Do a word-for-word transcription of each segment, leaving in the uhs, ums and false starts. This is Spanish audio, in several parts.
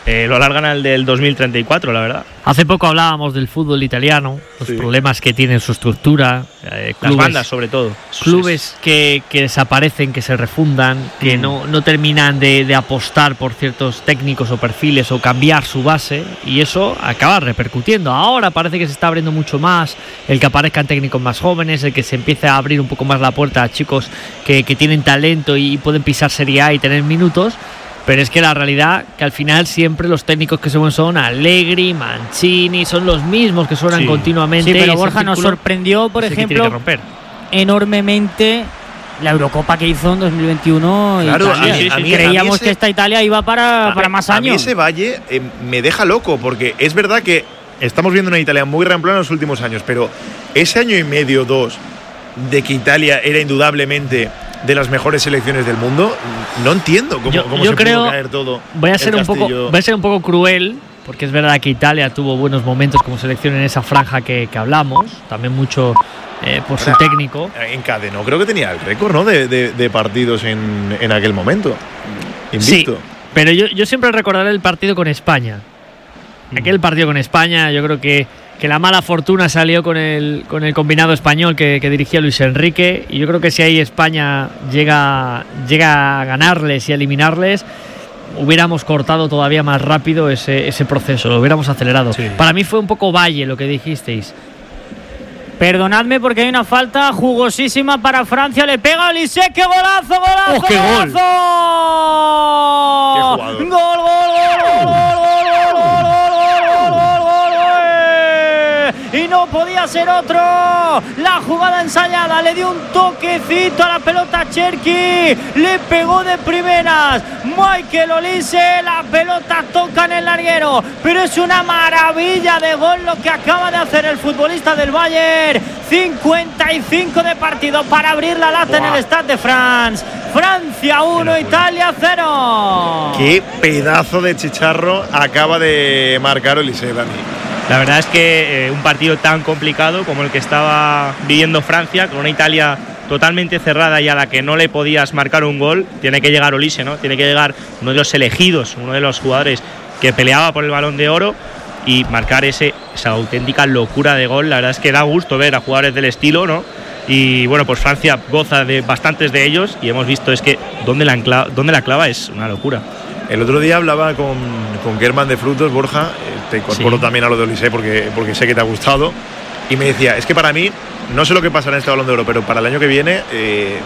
eh, lo alargan al del dos mil treinta y cuatro, la verdad. Hace poco hablábamos del fútbol italiano, los sí. problemas que tiene en su estructura, eh, clubes, las bandas sobre todo. Clubes que, que desaparecen, que se refundan, que mm. no, no terminan de, de apostar por ciertos técnicos o perfiles o cambiar su base, y eso acaba repercutiendo. Ahora parece que se está abriendo mucho más, el que aparezcan técnicos más jóvenes, el que se empiece a abrir un poco más la puerta a chicos que, que tienen talento y pueden pisar Serie A y tener minutos. Pero es que la realidad que al final siempre los técnicos que suben son Allegri, Mancini, son los mismos que suenan sí. continuamente. Sí, pero Borja nos sorprendió, por ejemplo, enormemente la Eurocopa que hizo en dos mil veintiuno. Claro, Italia. A mí, a mí, creíamos a mí ese, que esta Italia iba para, para más años. A mí ese Valle eh, me deja loco, porque es verdad que estamos viendo una Italia muy reemplazada en los últimos años, pero ese año y medio, dos, de que Italia era indudablemente de las mejores selecciones del mundo, no entiendo cómo, yo, cómo yo se creo, pudo caer todo. Voy a ser un poco, voy a ser un poco cruel, porque es verdad que Italia tuvo buenos momentos como selección en esa franja que, que hablamos, también mucho eh, por su técnico. Encadenó, creo que tenía el récord, ¿no? de, de, de partidos en, en aquel momento. Invicto. Sí, pero yo, yo siempre recordaré el partido con España. Aquel partido con España, yo creo que que la mala fortuna salió con el con el combinado español que, que dirigía Luis Enrique, y yo creo que si ahí España llega llega a ganarles y a eliminarles, hubiéramos cortado todavía más rápido ese, ese proceso, lo hubiéramos acelerado. Sí. Para mí fue un poco Valle lo que dijisteis. Perdonadme porque hay una falta jugosísima para Francia, le pega a Olise, ¡qué golazo, golazo, oh, qué golazo! Gol. ¡Qué gol, gol, gol, gol, gol, gol! Y no podía ser otro. La jugada ensayada, le dio un toquecito a la pelota a Cherki, le pegó de primeras Michael Olise, la pelota toca en el larguero, pero es una maravilla de gol lo que acaba de hacer el futbolista del Bayern. cincuenta y cinco de partido para abrir la lata. Wow. En el Stade de France. Francia uno, Italia cero. Qué pedazo de chicharro acaba de marcar Olise, Dani. La verdad es que eh, un partido tan complicado como el que estaba viviendo Francia, con una Italia totalmente cerrada y a la que no le podías marcar un gol, tiene que llegar Olise, ¿no? Tiene que llegar uno de los elegidos, uno de los jugadores que peleaba por el Balón de Oro y marcar ese, esa auténtica locura de gol. La verdad es que da gusto ver a jugadores del estilo, ¿no? Y bueno, pues Francia goza de bastantes de ellos y hemos visto es que donde la, enclava, donde la clava es una locura. El otro día hablaba con, con Germán de Frutos, Borja, te incorporo sí. también a lo de Olise porque, porque sé que te ha gustado, y me decía, es que para mí, no sé lo que pasará en este Balón de Oro, pero para el año que viene, eh,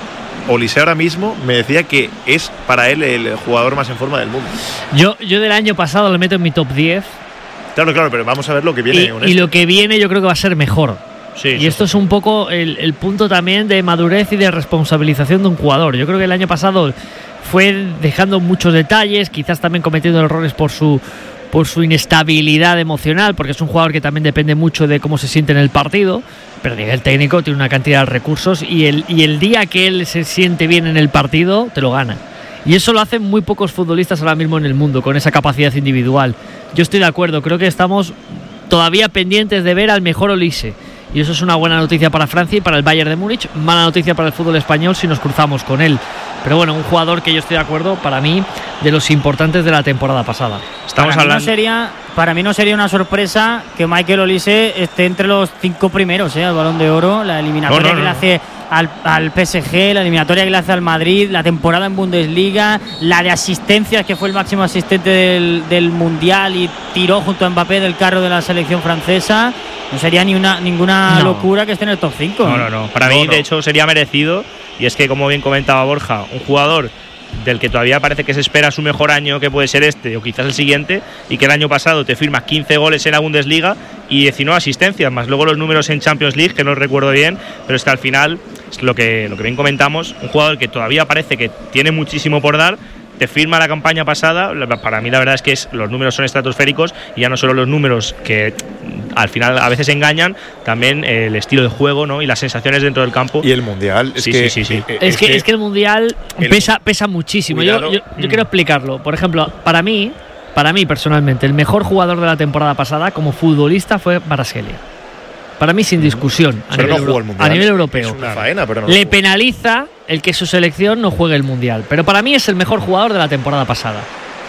Olise ahora mismo me decía que es para él el jugador más en forma del mundo. Yo, yo del año pasado lo meto en mi top diez. Claro, claro, pero vamos a ver lo que viene. Y, y lo que viene yo creo que va a ser mejor. Sí, y sí, esto sí. es un poco el, el punto también de madurez y de responsabilización de un jugador. Yo creo que el año pasado fue dejando muchos detalles, quizás también cometiendo errores por su por su inestabilidad emocional, porque es un jugador que también depende mucho de cómo se siente en el partido, pero a nivel técnico tiene una cantidad de recursos y el, y el día que él se siente bien en el partido, te lo gana. Y eso lo hacen muy pocos futbolistas ahora mismo en el mundo, con esa capacidad individual. Yo estoy de acuerdo, creo que estamos todavía pendientes de ver al mejor Olise. Y eso es una buena noticia para Francia y para el Bayern de Múnich, mala noticia para el fútbol español si nos cruzamos con él. Pero bueno, un jugador que yo estoy de acuerdo, para mí, de los importantes de la temporada pasada. Estamos para, hablando... mí no sería, para mí no sería una sorpresa que Michael Olise esté entre los cinco primeros, ¿eh? Al Balón de Oro, la eliminatoria no, no, no. que le hace al, al P S G, la eliminatoria que le hace al Madrid, la temporada en Bundesliga, la de asistencias, que fue el máximo asistente del, del Mundial y tiró junto a Mbappé del carro de la selección francesa. No sería ni una ninguna no. locura que esté en el top cinco. No, no, no. Para no, mí, no. de hecho, sería merecido. Y es que, como bien comentaba Borja, un jugador del que todavía parece que se espera su mejor año, que puede ser este o quizás el siguiente, y que el año pasado te firma quince goles en la Bundesliga y diecinueve asistencias, más luego los números en Champions League, que no recuerdo bien, pero es que al final, es lo que, lo que bien comentamos, un jugador que todavía parece que tiene muchísimo por dar, te firma la campaña pasada. Para mí la verdad es que es, los números son estratosféricos, y ya no solo los números que al final a veces engañan, también el estilo de juego, ¿no? Y las sensaciones dentro del campo. Y el Mundial. Es sí, que, sí, sí, sí. Es, es, que, que, es que el Mundial el, pesa, pesa muchísimo. Yo, yo, yo mm. quiero explicarlo. Por ejemplo, para mí, para mí personalmente, el mejor jugador de la temporada pasada como futbolista fue Kvaratskhelia. Para mí, sin discusión, a nivel, no euro, a nivel europeo. Es una faena, pero no le penaliza el que su selección no juegue el Mundial. Pero para mí es el mejor jugador de la temporada pasada.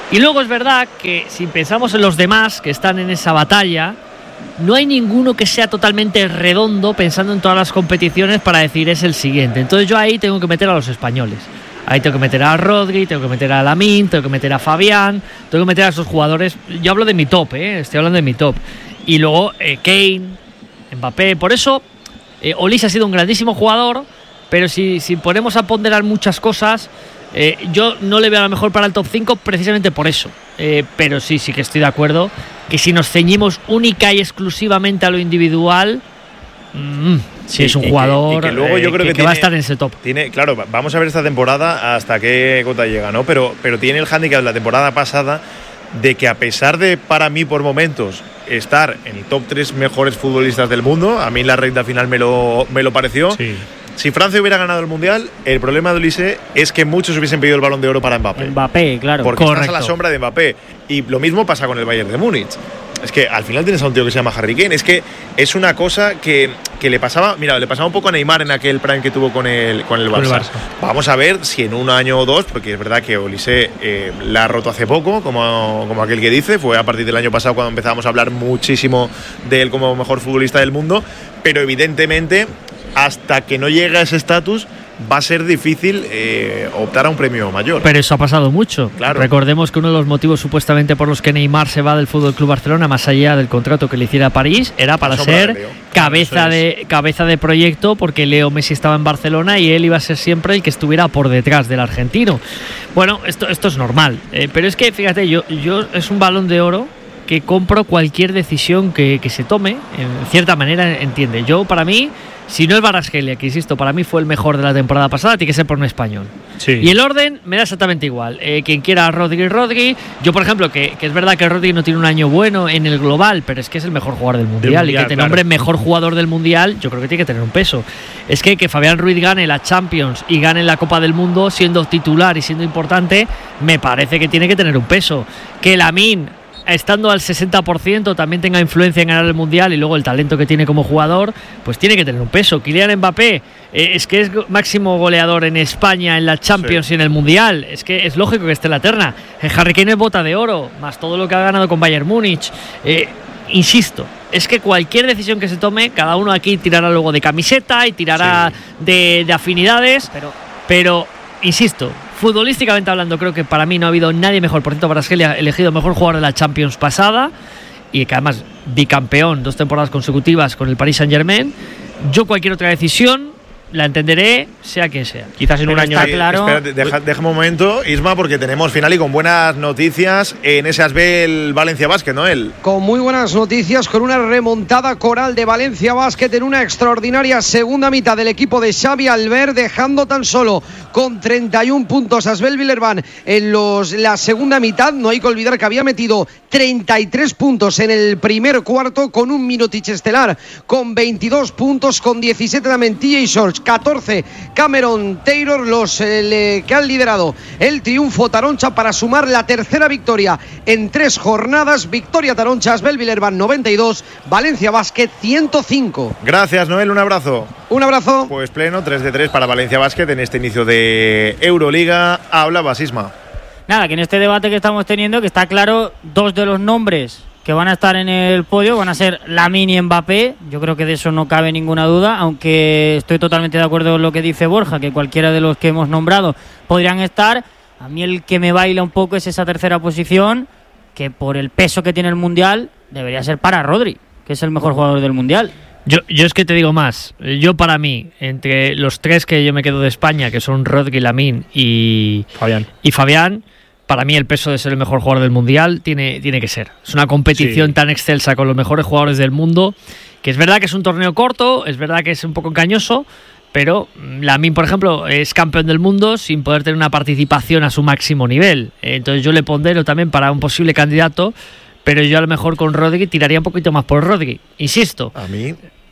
Y luego es verdad que si pensamos en los demás que están en esa batalla, no hay ninguno que sea totalmente redondo pensando en todas las competiciones para decir es el siguiente. Entonces yo ahí tengo que meter a los españoles. Ahí tengo que meter a Rodri, tengo que meter a Lamine, tengo que meter a Fabián, tengo que meter a esos jugadores. Yo hablo de mi top, ¿eh? Estoy hablando de mi top. Y luego eh, Kane, Mbappé. Por eso eh, Olise ha sido un grandísimo jugador, pero si, si ponemos a ponderar muchas cosas, eh, yo no le veo a lo mejor para el top cinco precisamente por eso. Eh, pero sí, sí que estoy de acuerdo que si nos ceñimos única y exclusivamente a lo individual, mmm, sí, es un y jugador que, y que luego yo eh, creo que, que, que tiene, va a estar en ese top. Tiene, claro, vamos a ver esta temporada hasta qué cota llega, ¿no? Pero, pero tiene el hándicap de la temporada pasada de que a pesar de, para mí, por momentos, estar en el top tres mejores futbolistas del mundo, a mí la recta final me lo, me lo pareció. Sí. Si Francia hubiera ganado el Mundial, el problema de Olise es que muchos hubiesen pedido el Balón de Oro para Mbappé. Mbappé, claro. Porque Correcto. estás a la sombra de Mbappé. Y lo mismo pasa con el Bayern de Múnich. Es que al final tienes a un tío que se llama Harry Kane. Es que es una cosa que, que le pasaba, mira, le pasaba un poco a Neymar en aquel prime que tuvo con el, con el, Barça. el Barça. Vamos a ver si en un año o dos, porque es verdad que Olise eh, la ha roto hace poco, como, como aquel que dice, fue a partir del año pasado cuando empezábamos a hablar muchísimo de él como mejor futbolista del mundo, pero evidentemente hasta que no llegue a ese estatus va a ser difícil eh, optar a un premio mayor. Pero eso ha pasado mucho. Claro. Recordemos que uno de los motivos supuestamente por los que Neymar se va del F C Barcelona, más allá del contrato que le hiciera a París, era para La sombra ser de Leo. cabeza Eso es. de cabeza de proyecto, porque Leo Messi estaba en Barcelona y él iba a ser siempre el que estuviera por detrás del argentino. Bueno, esto, esto es normal. Eh, pero es que, fíjate, yo, yo es un Balón de Oro que compro cualquier decisión que, que se tome, en cierta manera, entiende. Yo, para mí, si no es Kvaratskhelia, que insisto, para mí fue el mejor de la temporada pasada, tiene que ser por un español. Sí. Y el orden me da exactamente igual. Eh, quien quiera a Rodri, Rodri. Yo, por ejemplo, que, que es verdad que Rodri no tiene un año bueno en el global, pero es que es el mejor jugador del Mundial. Mundial, y que te claro. nombre mejor jugador del Mundial, yo creo que tiene que tener un peso. Es que que Fabián Ruiz gane la Champions y gane la Copa del Mundo siendo titular y siendo importante, me parece que tiene que tener un peso. Que Lamine, estando al sesenta por ciento, también tenga influencia en ganar el Mundial y luego el talento que tiene como jugador, pues tiene que tener un peso. Kylian Mbappé eh, es que es máximo goleador en España, en la Champions sí. y en el Mundial. Es que es lógico que esté en la terna. El Harry Kane es bota de oro, más todo lo que ha ganado con Bayern Múnich. Eh, insisto, es que cualquier decisión que se tome, cada uno aquí tirará luego de camiseta y tirará sí. de, de afinidades, pero, pero insisto, futbolísticamente hablando, creo que para mí no ha habido nadie mejor. Por cierto, Kvaratskhelia ha elegido mejor jugador de la Champions pasada y que además bicampeón dos temporadas consecutivas con el Paris Saint-Germain. Yo cualquier otra decisión la entenderé, sea quien sea. Quizás en Pero un año. está claro. Espérate, deja, deja un momento, Isma, porque tenemos final y con buenas noticias en ese Asbel Valencia Basket, ¿no? Él. Con muy buenas noticias, con una remontada coral de Valencia Basket en una extraordinaria segunda mitad del equipo de Xavi Albert, dejando tan solo con treinta y un puntos a Asbel Villeurbanne en los, la segunda mitad. No hay que olvidar que había metido treinta y tres puntos en el primer cuarto con un Mirotic estelar, con veintidós puntos, con diecisiete también T J Shorts, catorce Cameron Taylor, los eh, le, que han liderado el triunfo Taroncha para sumar la tercera victoria en tres jornadas. Victoria Taroncha, Asbel Villeurbanne noventa y dos, Valencia Basket ciento cinco. Gracias, Noel, un abrazo. Un abrazo. Pues pleno, tres de tres para Valencia Basket en este inicio de Euroliga. Hablaba Sisma. Nada, que en este debate que estamos teniendo, que está claro, dos de los nombres que van a estar en el podio van a ser Lamine y Mbappé. Yo creo que de eso no cabe ninguna duda, aunque estoy totalmente de acuerdo con lo que dice Borja, que cualquiera de los que hemos nombrado podrían estar. A mí el que me baila un poco es esa tercera posición, que por el peso que tiene el Mundial debería ser para Rodri, que es el mejor jugador del Mundial. Yo, yo es que te digo más. Yo, para mí, entre los tres que yo me quedo de España, que son Rodri, Lamine y Fabián, y Fabián, para mí el peso de ser el mejor jugador del Mundial tiene, tiene que ser. Es una competición sí. tan excelsa con los mejores jugadores del mundo, que es verdad que es un torneo corto, es verdad que es un poco engañoso, pero Lamine, por ejemplo, es campeón del mundo sin poder tener una participación a su máximo nivel. Entonces yo le pondero también para un posible candidato, pero yo a lo mejor con Rodri tiraría un poquito más por Rodri. Insisto. A mí,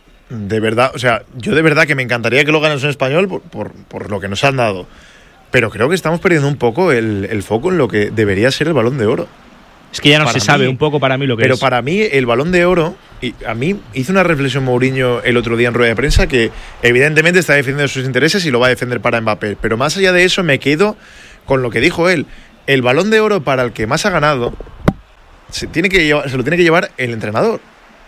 de verdad, o sea, yo de verdad que me encantaría que lo ganes en español por, por, por lo que nos han dado. Pero creo que estamos perdiendo un poco el, el foco en lo que debería ser el Balón de Oro. Es que ya no para se sabe mí, un poco para mí lo que pero es. Pero para mí el Balón de Oro, y a mí hizo una reflexión Mourinho el otro día en rueda de prensa que evidentemente está defendiendo sus intereses y lo va a defender para Mbappé. Pero más allá de eso me quedo con lo que dijo él. el Balón de Oro para el que más ha ganado se, tiene que llevar, se lo tiene que llevar el entrenador.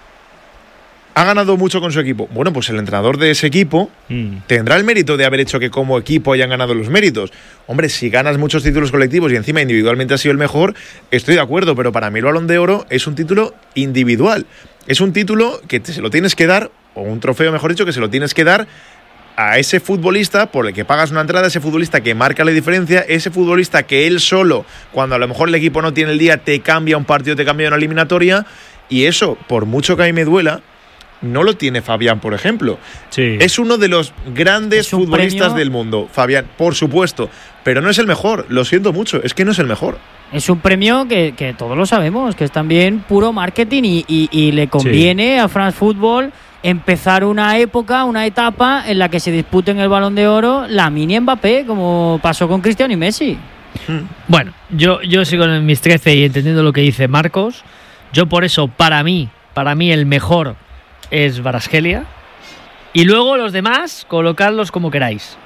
¿Ha ganado mucho con su equipo? Bueno, pues el entrenador de ese equipo mm. tendrá el mérito de haber hecho que como equipo hayan ganado los méritos. Hombre, si ganas muchos títulos colectivos y encima individualmente has sido el mejor, estoy de acuerdo, pero para mí el Balón de Oro es un título individual. Es un título que te, se lo tienes que dar, o un trofeo mejor dicho, que se lo tienes que dar a ese futbolista por el que pagas una entrada, ese futbolista que marca la diferencia, ese futbolista que él solo, cuando a lo mejor el equipo no tiene el día, te cambia un partido, te cambia una eliminatoria, y eso, por mucho que a mí me duela, no lo tiene Fabián, por ejemplo. Sí. Es uno de los grandes futbolistas premio del mundo, Fabián, por supuesto, pero no es el mejor, lo siento mucho, es que no es el mejor. Es un premio que, que todos lo sabemos, que es también puro marketing y, y, y le conviene sí. a France Football empezar una época, una etapa en la que se disputen el Balón de Oro Lamine y Mbappé, como pasó con Cristiano y Messi. Bueno, yo, yo sigo en mis trece y entendiendo lo que dice Marcos. Yo por eso, para mí, para mí el mejor es Kvaratskhelia. Y luego los demás, colocadlos como queráis.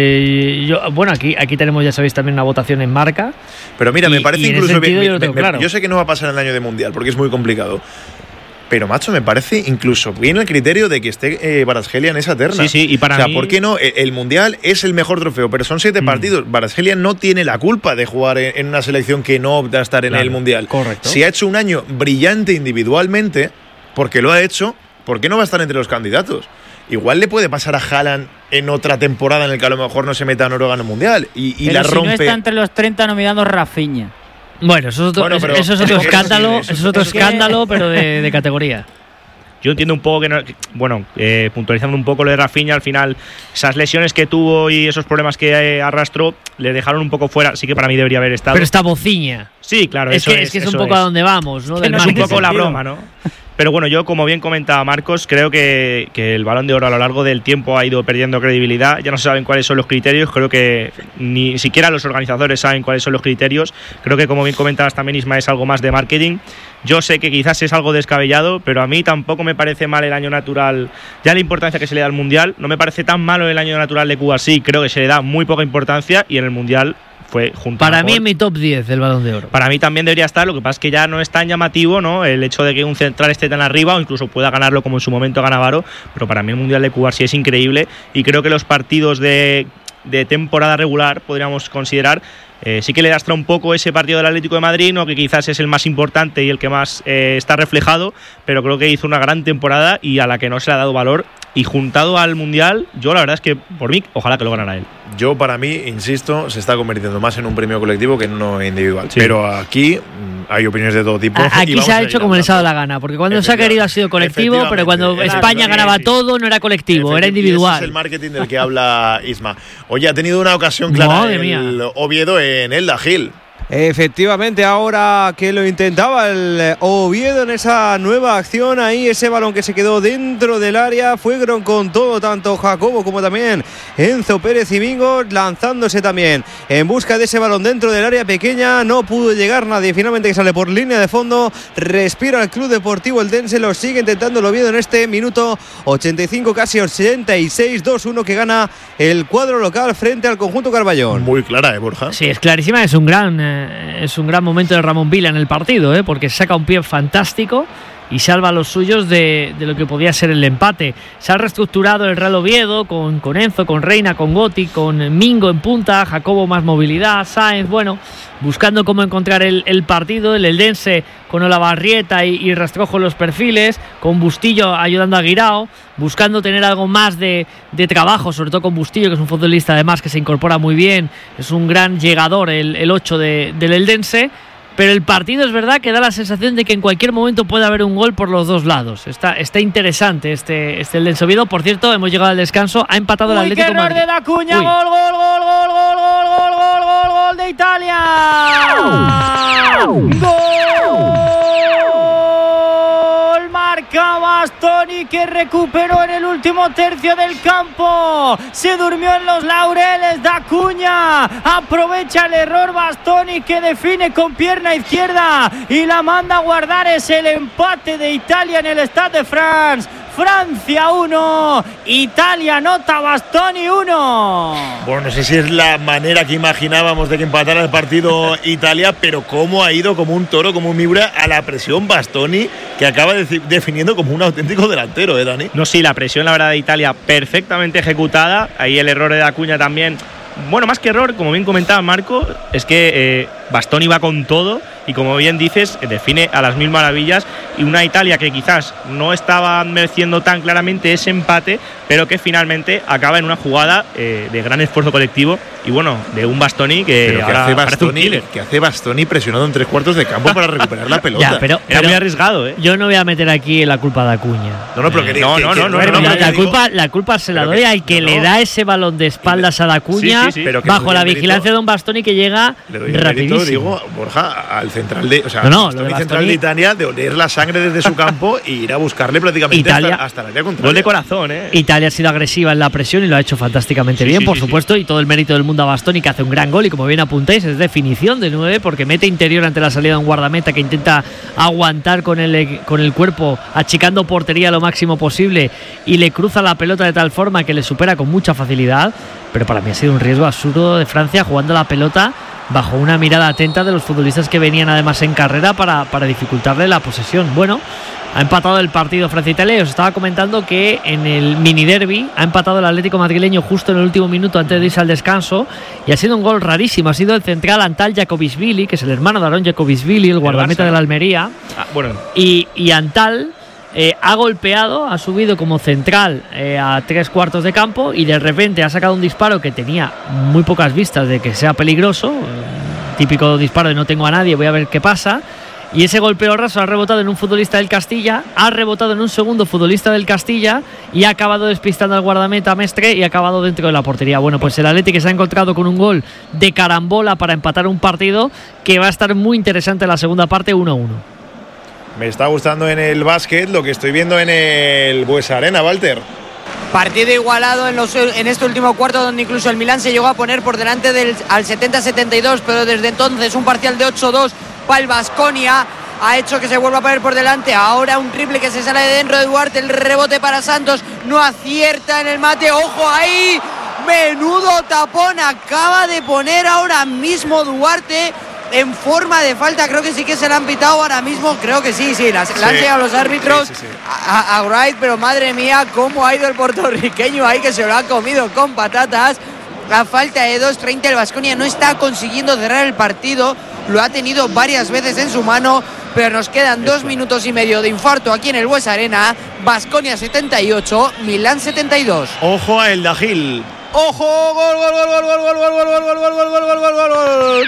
Eh, yo, bueno, aquí, aquí tenemos, ya sabéis, también una votación en Marca. Pero mira, y, me parece incluso bien. Yo, me, me, claro. yo sé que no va a pasar en el año de Mundial, porque es muy complicado. Pero, macho, me parece incluso bien el criterio de que esté eh, Kvaratskhelia en esa terna. Sí, sí, y para o sea, mí... ¿por qué no? El, el Mundial es el mejor trofeo, pero son siete mm. partidos. Kvaratskhelia no tiene la culpa de jugar en, en una selección que no opta a estar en claro, el Mundial. Correcto. Si ha hecho un año brillante individualmente, porque lo ha hecho, ¿por qué no va a estar entre los candidatos? Igual le puede pasar a Haaland en otra temporada en la que a lo mejor no se meta en oro gana mundial y, y pero la si rompe. No está entre los treinta nominados Rafinha. Bueno, eso es otro, bueno, pero, eso es otro escándalo, eso, eso es otro es escándalo, que... pero de, de categoría. Yo entiendo un poco que, no, que bueno, eh, puntualizando un poco lo de Rafinha, al final esas lesiones que tuvo y esos problemas que eh, arrastró le dejaron un poco fuera. Sí que para mí debería haber estado. Pero está bociña. Sí, claro. Es eso que es, es, que es un poco es. a donde vamos, ¿no? Es, no es un poco la broma, ¿no? Pero bueno, yo, como bien comentaba Marcos, creo que, que el Balón de Oro a lo largo del tiempo ha ido perdiendo credibilidad. Ya no se saben cuáles son los criterios. Creo que ni siquiera los organizadores saben cuáles son los criterios. Creo que, como bien comentabas también, Isma, es algo más de marketing. Yo sé que quizás es algo descabellado, pero a mí tampoco me parece mal el año natural. Ya la importancia que se le da al Mundial, no me parece tan malo el año natural de Cuba. Sí, creo que se le da muy poca importancia y en el Mundial fue junto para a mí en mi top diez el Balón de Oro. Para mí también debería estar, lo que pasa es que ya no es tan llamativo, ¿no? El hecho de que un central esté tan arriba o incluso pueda ganarlo como en su momento gana Varo, pero para mí el Mundial de Cuba sí es increíble y creo que los partidos de, de temporada regular, podríamos considerar, eh, sí que le dastra un poco ese partido del Atlético de Madrid, ¿no? Que quizás es el más importante y el que más eh, está reflejado, pero creo que hizo una gran temporada y a la que no se le ha dado valor. Y juntado al Mundial, yo la verdad es que por mí, ojalá que lo ganara él. Yo, para mí, insisto, se está convirtiendo más en un premio colectivo que en uno individual. Sí. Pero aquí hay opiniones de todo tipo. Aquí se ha hecho como les ha dado la gana, porque cuando se ha querido ha sido colectivo, pero cuando España ganaba todo no era colectivo, era individual. Ese es el marketing del que habla Isma. Oye, ha tenido una ocasión clara Madre el mía. Oviedo en Elda Gil. Efectivamente, ahora que lo intentaba el Oviedo en esa nueva acción, ahí ese balón que se quedó dentro del área, fueron con todo, tanto Jacobo como también Enzo Pérez y Mingo, lanzándose también en busca de ese balón dentro del área pequeña, no pudo llegar nadie, finalmente que sale por línea de fondo, respira el Club Deportivo Eldense, lo sigue intentando el Oviedo en este minuto ochenta y cinco, casi ochenta y seis, dos uno que gana el cuadro local frente al conjunto Carballón. Muy clara, ¿eh, Borja? Sí, es clarísima, es un gran... Eh... Es un gran momento de Ramón Vila en el partido, ¿eh? Porque saca un pie fantástico y salva a los suyos de, de lo que podía ser el empate. Se ha reestructurado el Real Oviedo con, con Enzo, con Reina, con Gotti, con Mingo en punta, Jacobo más movilidad, Sáenz, bueno, buscando cómo encontrar el, el partido, el Eldense con Olavarrieta y, y Rastrojo en los perfiles, con Bustillo ayudando a Guirao, buscando tener algo más de, de trabajo, sobre todo con Bustillo, que es un futbolista además que se incorpora muy bien, es un gran llegador el, el ocho de, del Eldense. Pero el partido es verdad que da la sensación de que en cualquier momento puede haber un gol por los dos lados. Está, está interesante este, este Eldense Oviedo. Por cierto, hemos llegado al descanso. Ha empatado el Uy, Atlético de Madrid. ¡Qué error de Dacuña! ¡Gol, gol, gol, gol, gol, gol, gol, gol, gol, gol de Italia! ¡Gol! Marca Bastoni, que recuperó en el último tercio del campo. Se durmió en los laureles Dacuña. Aprovecha el error Bastoni, que define con pierna izquierda y la manda a guardar. Es el empate de Italia en el Stade de France Francia uno, Italia nota Bastoni uno. Bueno, no sé si es la manera que imaginábamos de que empatara el partido Italia, pero cómo ha ido como un toro, como un Miura a la presión Bastoni, que acaba de definiendo como un auténtico delantero, ¿eh, Dani? No, sí, la presión, la verdad, de Italia perfectamente ejecutada. Ahí el error de Acuña también. Bueno, más que error, como bien comentaba Marco, es que eh, Bastoni va con todo y, como bien dices, define a las mil maravillas. Y una Italia que quizás no estaba mereciendo tan claramente ese empate, pero que finalmente acaba en una jugada eh, de gran esfuerzo colectivo y, bueno, de un Bastoni que, pero que ahora hace parece un Bastoni, killer. que hace Bastoni presionado en tres cuartos de campo para recuperar la pelota. Ya, pero, Era pero muy arriesgado, ¿eh? yo no voy a meter aquí la culpa de Acuña. No, no, pero que No, que- no, que- no, no, Bueno, no, la, no, la digo- culpa, la culpa se la pero doy que- al que no, le no. da ese balón de espaldas a la Acuña, Sí, sí, sí. Pero que bajo doy la el mérito- vigilancia de un Bastoni que llega Le doy el mérito, rapidísimo. digo, Borja, al central de, o sea, No, no, Bastoni, lo de central Bastoni- de Italia, de oler la sangre desde su campo y ir a buscarle prácticamente Italia- hasta, hasta la área contraria. Gol de corazón, ¿eh? Italia ha sido agresiva en la presión y lo ha hecho fantásticamente Sí, bien, sí, por sí, supuesto, y todo el mérito del mundo a Bastoni, que hace un gran gol y, como bien apuntáis, es definición de nueve porque mete interior ante la salida de un guardameta que intenta aguantar con el, con el cuerpo, achicando portería lo máximo posible, y le cruza la pelota de tal forma que le supera con mucha facilidad. Pero para mí ha sido un riesgo absurdo de Francia jugando la pelota bajo una mirada atenta de los futbolistas que venían además en carrera para, para dificultarle la posesión. Bueno, ha empatado el partido Francia-Italia. Os estaba comentando que en el mini derby ha empatado el Atlético madrileño justo en el último minuto antes de irse al descanso, y ha sido un gol rarísimo. Ha sido el central Antal Jacobisvili, que es el hermano de Aaron Jacobisvili, el guardameta Barça. de la Almería, Ah, bueno, y, y Antal eh, ha golpeado, ha subido como central eh, a tres cuartos de campo, y de repente ha sacado un disparo que tenía muy pocas vistas de que sea peligroso, eh, típico disparo de no tengo a nadie, voy a ver qué pasa. Y ese golpeo raso ha rebotado en un futbolista del Castilla, ha rebotado en un segundo futbolista del Castilla y ha acabado despistando al guardameta Mestre y ha acabado dentro de la portería. Bueno, pues el Atleti, que se ha encontrado con un gol de carambola para empatar un partido que va a estar muy interesante en la segunda parte, uno a uno. Me está gustando en el básquet lo que estoy viendo en el Buesa Arena, Walter. Partido igualado en, los, en este último cuarto, donde incluso el Milán se llegó a poner por delante del, al setenta setenta y dos, pero desde entonces un parcial de ocho dos para el Baskonia ha hecho que se vuelva a poner por delante. Ahora un triple que se sale de dentro de Duarte, el rebote para Santos, no acierta en el mate, ojo ahí, menudo tapón acaba de poner ahora mismo Duarte en forma de falta. Creo que sí que se la han pitado ahora mismo, creo que sí, sí, la, sí. la han llegado los árbitros sí, sí, sí. a, a Wright, pero madre mía, cómo ha ido el puertorriqueño ahí, que se lo ha comido con patatas. A falta de dos treinta, el Baskonia no está consiguiendo cerrar el partido, lo ha tenido varias veces en su mano, pero nos quedan dos minutos y medio de infarto aquí en el Buesa Arena. Baskonia setenta y ocho, Milán setenta y dos. Ojo a El Dajil. ¡Ojo! ¡Gol, gol, gol, gol, gol, gol, gol, gol, gol, gol, gol, gol, gol, gol, gol, gol!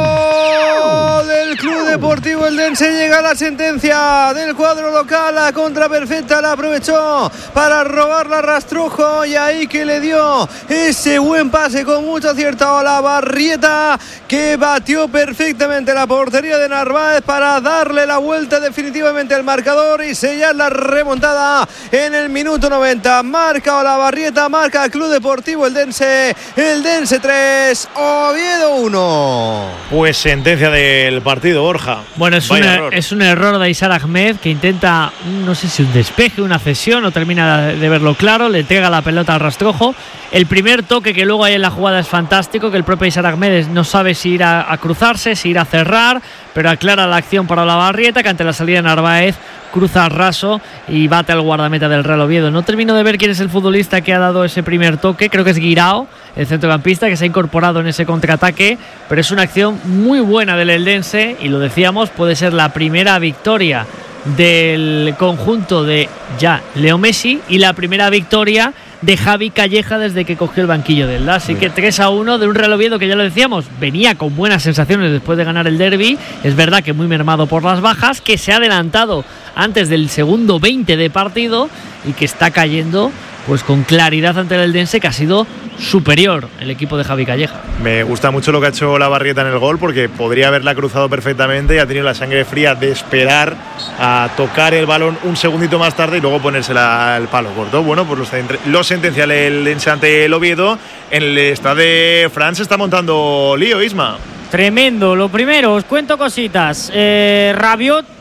¡Gol del Club Deportivo Eldense! Llega la sentencia del cuadro local. La contra perfecta la aprovechó para robarla a Rastrojo, y ahí que le dio ese buen pase con mucho acierto a la Barrieta, que batió perfectamente la portería de Narváez para darle la vuelta definitivamente al marcador y sellar la remontada en el minuto noventa. Marca la Barrieta, marca el Club Deportivo Eldense, Eldense tres, Oviedo uno. Pues sentencia del partido, Borja. Bueno, es un, er- es un error de Aysar Ahmed, que intenta, no sé si un despeje, una cesión, no termina de verlo claro, le entrega la pelota al Rastrojo. El primer toque que luego hay en la jugada es fantástico, que el propio Aysar Ahmed no sabe si ir a, a cruzarse, si ir a cerrar, pero aclara la acción para la Barrieta, que ante la salida de Narváez cruza al raso y bate al guardameta del Real Oviedo. No termino de ver quién es el futbolista que ha dado ese primer toque, creo que es Guirao, el centrocampista, que se ha incorporado en ese contraataque, pero es una acción muy buena del Eldense y, lo decíamos, puede ser la primera victoria del conjunto de ya Leo Messi y la primera victoria de Javi Calleja desde que cogió el banquillo del Elda. Así que tres a uno de un Real Oviedo que, ya lo decíamos, venía con buenas sensaciones después de ganar el derbi. Es verdad que muy mermado por las bajas, que se ha adelantado antes del segundo veinte de partido y que está cayendo pues con claridad ante el Eldense, que ha sido superior el equipo de Javi Calleja. Me gusta mucho lo que ha hecho la Barrieta en el gol, porque podría haberla cruzado perfectamente y ha tenido la sangre fría de esperar a tocar el balón un segundito más tarde y luego ponérsela al palo corto. Bueno, pues los, los sentencia el Eldense ante el Oviedo. En el Stade de France está montando lío, Isma. Tremendo. Lo primero, os cuento cositas. Eh, Rabiot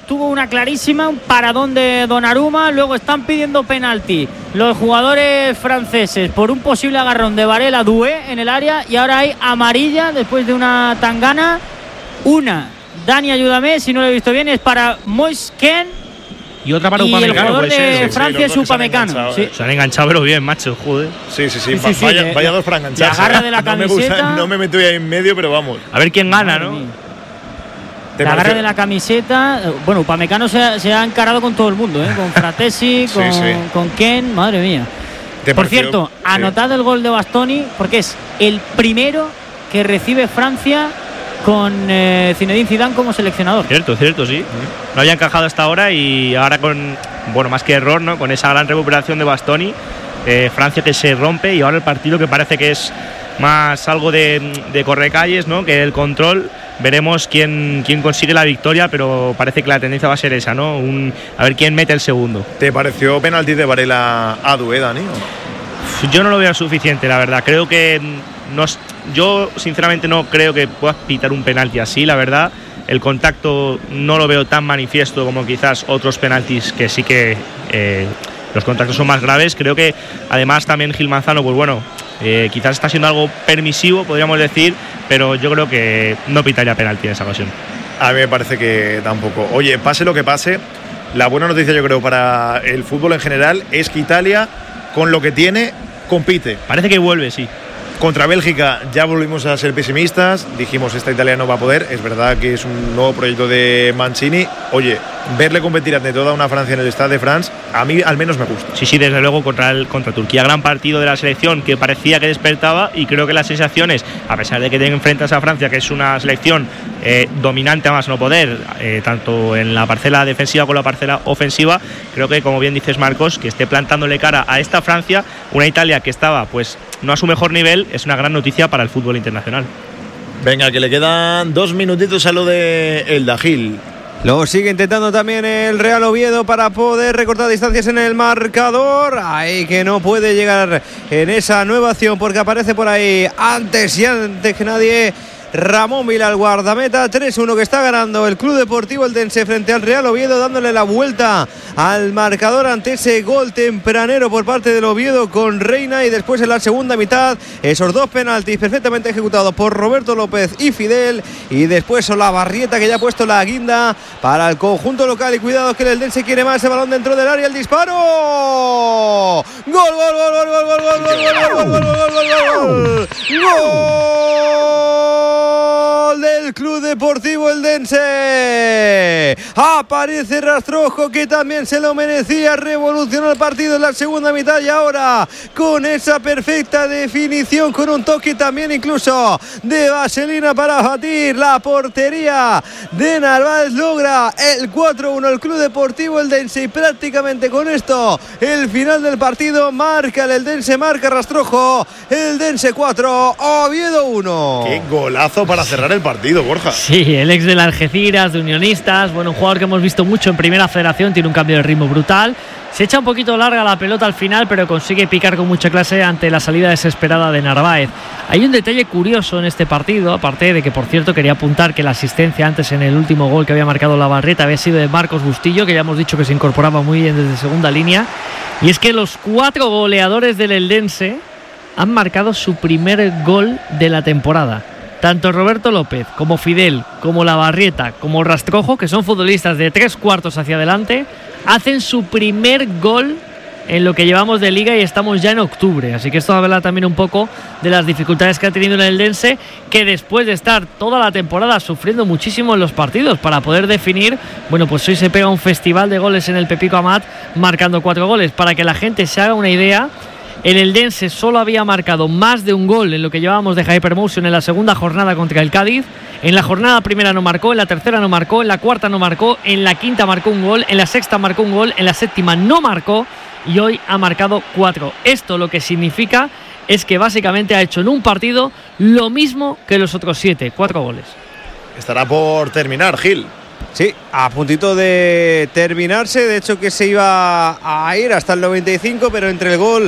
tuvo una clarísima, un paradón de Donnarumma. Luego están pidiendo penalti los jugadores franceses por un posible agarrón de Varela Doué en el área. Y ahora hay amarilla después de una tangana. Una, Dani, ayúdame si no lo he visto bien, es para Moise Kean. Y otra para y Upamecano. El jugador puede de ser, Francia es sí, Upamecano. sí, Sí. Se han enganchado, pero bien, macho, joder. Sí, sí, sí. Sí, sí, sí, vaya, de- vaya dos para engancharse. la garra de la no me gusta, camiseta. no me meto ahí en medio, pero vamos. A ver quién gana, Madre ¿no? mía. ¿Te La pareció? agarre de la camiseta. Bueno, Upamecano se ha, se ha encarado con todo el mundo, ¿eh? Con Fratesi, Sí, con, sí. con Ken, madre mía. ¿Te Por pareció? cierto, Sí. anotad el gol de Bastoni porque es el primero que recibe Francia con eh, Zinedine Zidane como seleccionador. Cierto, cierto, sí. No había encajado hasta ahora y ahora con, bueno, más que error, ¿no? Con esa gran recuperación de Bastoni, eh, Francia que se rompe y ahora el partido que parece que es más algo de, de correcalles, ¿no? Que el control. Veremos quién, quién consigue la victoria, pero parece que la tendencia va a ser esa, ¿no? Un, a ver quién mete el segundo. ¿Te pareció penalti de Varela a Doué, Dani? Yo no lo veo suficiente, la verdad. Creo que no, yo sinceramente no creo que puedas pitar un penalti así, la verdad. El contacto no lo veo tan manifiesto como quizás otros penaltis que sí que eh, los contactos son más graves. Creo que además también Gil Manzano, pues bueno, eh, quizás está siendo algo permisivo, podríamos decir, pero yo creo que no pitaría penalti en esa ocasión. A mí me parece que tampoco. Oye, pase lo que pase, la buena noticia yo creo para el fútbol en general es que Italia, con lo que tiene, compite. Parece que vuelve, sí. Contra Bélgica ya volvimos a ser pesimistas, dijimos esta Italia no va a poder, es verdad que es un nuevo proyecto de Mancini. Oye, verle competir ante toda una Francia en el Stade de France, a mí al menos me gusta. Sí, sí, desde luego contra, el, contra Turquía, gran partido de la selección que parecía que despertaba y creo que las sensaciones, a pesar de que te enfrentas a Francia, que es una selección eh, dominante a más no poder, eh, tanto en la parcela defensiva como en la parcela ofensiva, creo que como bien dices Marcos, que esté plantándole cara a esta Francia, una Italia que estaba pues no a su mejor nivel, es una gran noticia para el fútbol internacional. Venga, que le quedan dos minutitos a lo de El Dajil. Lo sigue intentando también el Real Oviedo para poder recortar distancias en el marcador. Ahí que no puede llegar en esa nueva acción porque aparece por ahí antes y antes que nadie Ramón Vila, el guardameta. Tres uno que está ganando el Club Deportivo Eldense frente al Real Oviedo, dándole la vuelta al marcador ante ese gol tempranero por parte del Oviedo con Reina. Y después en la segunda mitad esos dos penaltis perfectamente ejecutados por Roberto López y Fidel, y después Olavarrieta que ya ha puesto la guinda para el conjunto local. Y cuidado que el Eldense quiere más el balón dentro del área, el disparo, gol, gol, gol, gol, gol, gol, gol, gol, gol, gol, gol, gol, gol, gol del Club Deportivo Eldense. Aparece Rastrojo, que también se lo merecía, revolucionó el partido en la segunda mitad y ahora con esa perfecta definición, con un toque también incluso de vaselina para batir la portería de Narváez, logra el cuatro uno el Club Deportivo Eldense. Y prácticamente con esto el final del partido, marca el Eldense, marca Rastrojo, Eldense cuatro, Oviedo uno. Qué golazo para cerrar el partido, Borja. Sí, el ex del Algeciras, de Unionistas, bueno, un jugador que hemos visto mucho en Primera Federación, tiene un cambio de ritmo brutal, se echa un poquito larga la pelota al final, pero consigue picar con mucha clase ante la salida desesperada de Narváez. Hay un detalle curioso en este partido, aparte de que, por cierto, quería apuntar que la asistencia antes en el último gol que había marcado Olavarrieta había sido de Marcos Bustillo, que ya hemos dicho que se incorporaba muy bien desde segunda línea, y es que los cuatro goleadores del Eldense han marcado su primer gol de la temporada. Tanto Roberto López como Fidel, como Olavarrieta, como Rastrojo, que son futbolistas de tres cuartos hacia adelante, hacen su primer gol en lo que llevamos de liga y estamos ya en octubre. Así que esto habla también un poco de las dificultades que ha tenido el Eldense, que después de estar toda la temporada sufriendo muchísimo en los partidos para poder definir, bueno, pues hoy se pega un festival de goles en el Pepico Amat marcando cuatro goles. Para que la gente se haga una idea, el Eldense solo había marcado más de un gol en lo que llevábamos de Hypermotion en la segunda jornada contra el Cádiz. En la jornada primera no marcó, en la tercera no marcó, en la cuarta no marcó, en la quinta marcó un gol, en la sexta marcó un gol, en la séptima no marcó y hoy ha marcado cuatro. Esto lo que significa es que básicamente ha hecho en un partido lo mismo que los otros siete, cuatro goles. Estará por terminar, Gil. Sí, a puntito de terminarse, de hecho que se iba a ir hasta el noventa y cinco, pero entre el gol